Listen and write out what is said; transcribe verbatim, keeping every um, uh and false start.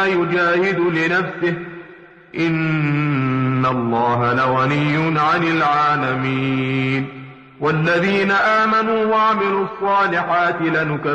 إنما يجاهد لنفسه إن الله لغني عن العالمين. والذين آمنوا وعملوا الصالحات لنكفرن